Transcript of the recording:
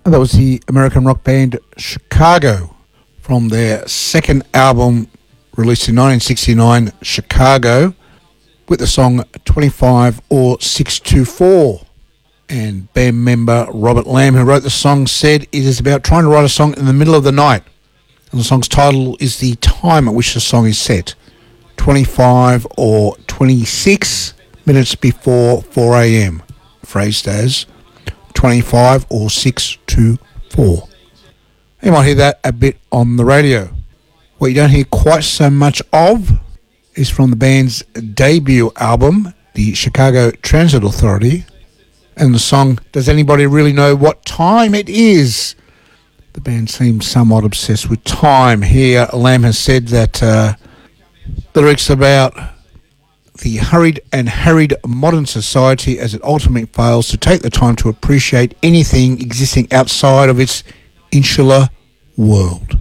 And that was the American rock band Chicago from their second album released in 1969, Chicago, with the song 25 or 624. And band member Robert Lamb, who wrote the song, said it is about trying to write a song in the middle of the night. And the song's title is the time at which the song is set, 25 or 26 minutes before 4 a.m., phrased as 25 or 624. You might hear that a bit on the radio. What you don't hear quite so much of is from the band's debut album, the Chicago Transit Authority, and the song, Does Anybody Really Know What Time It Is? The band seems somewhat obsessed with time. Here, Lamb has said that the lyrics about the hurried and harried modern society as it ultimately fails to take the time to appreciate anything existing outside of its insular world.